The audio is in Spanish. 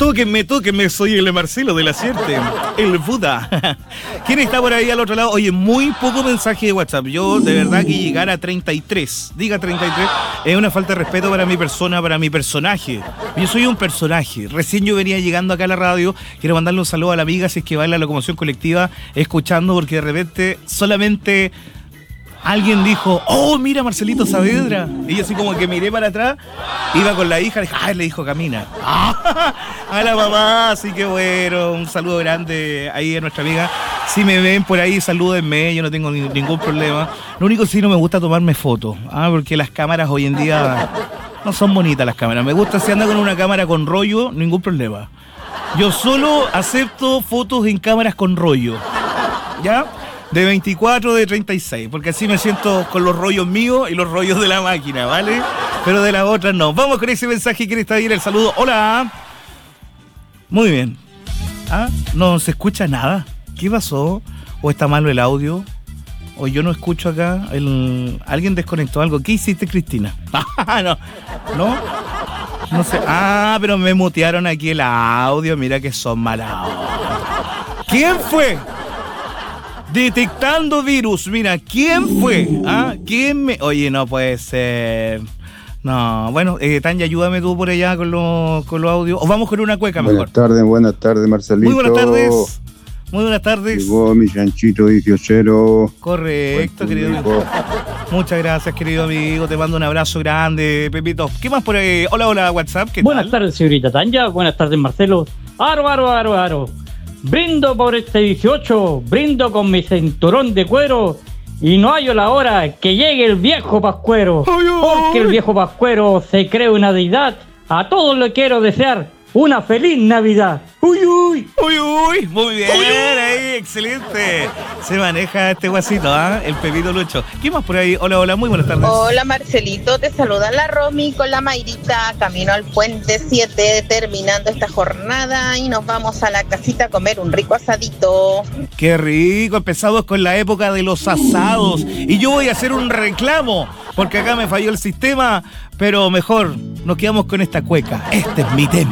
Tóquenme, soy el Marcelo de la Sierte, el Buda. ¿Quién está por ahí al otro lado? Oye, muy poco mensaje de WhatsApp. Yo, de verdad, que llegar a 33, diga 33, es una falta de respeto para mi persona, para mi personaje. Yo soy un personaje. Recién yo venía llegando acá a la radio. Quiero mandarle un saludo a la amiga, si es que va en la locomoción colectiva, escuchando, porque de repente solamente alguien dijo, oh, mira Marcelito Saavedra. Y yo así como que miré para atrás, iba con la hija, le dijo camina. A la mamá, así que bueno, un saludo grande ahí a nuestra amiga. Si me ven por ahí, salúdenme, yo no tengo ningún problema. Lo único sí no me gusta tomarme fotos, porque las cámaras hoy en día no son bonitas las cámaras. Me gusta si anda con una cámara con rollo, ningún problema. Yo solo acepto fotos en cámaras con rollo, ¿ya? De 24, de 36, porque así me siento con los rollos míos y los rollos de la máquina, ¿vale? Pero de las otras no. Vamos con ese mensaje. ¿Quién está ahí? El saludo. Hola. Muy bien. No se escucha nada. ¿Qué pasó? ¿O está malo el audio? ¿O yo no escucho acá? ¿Alguien desconectó algo? ¿Qué hiciste, Cristina? No sé. Pero me mutearon aquí el audio. Mira que son malas. ¿Quién fue? Detectando virus. Mira, ¿quién fue? Oye, no puede ser. No, bueno, Tanya, ayúdame tú por allá con los audios. O vamos con una cueca mejor. Buenas tardes, Marcelito. Muy buenas tardes. Llegó mi chanchito 18. Correcto, querido amigo. Muchas gracias, querido amigo. Te mando un abrazo grande, Pepito. ¿Qué más por ahí? Hola, WhatsApp. ¿Qué buenas tal? Tardes, señorita Tanya. Buenas tardes, Marcelo. Aro. Brindo por este 18, brindo con mi cinturón de cuero y no hallo la hora que llegue el viejo pascuero. Porque el viejo pascuero se cree una deidad. A todos le quiero desear una feliz Navidad. Uy, muy bien, ahí, excelente. Se maneja este guasito, el Pepito Lucho. ¿Qué más por ahí? Hola, muy buenas tardes. Hola, Marcelito, te saluda la Romy con la Mayrita, camino al Puente 7, terminando esta jornada y nos vamos a la casita a comer un rico asadito. Qué rico, empezamos con la época de los asados y yo voy a hacer un reclamo porque acá me falló el sistema, pero mejor nos quedamos con esta cueca. Este es mi tema.